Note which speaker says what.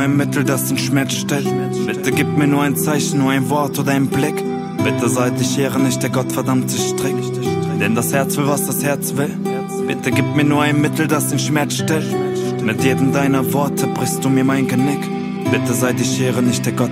Speaker 1: ein Mittel, das den Schmerz stillt. Bitte gib mir nur ein Zeichen, nur ein Wort oder ein Blick. Bitte sei die Schere, nicht der gottverdammte Strick. Denn das Herz will, was das Herz will. Bitte gib mir nur ein Mittel, das den Schmerz stillt. Mit jedem deiner Worte brichst du mir mein Genick. Bitte sei die Schere, nicht der Gott